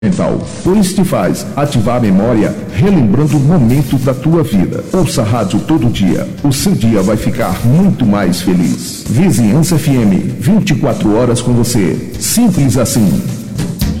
mental, pois te faz ativar a memória, relembrando momentos da tua vida. Ouça a rádio todo dia, o seu dia vai ficar muito mais feliz. Vizinhança FM, 24 horas com você. Simples assim.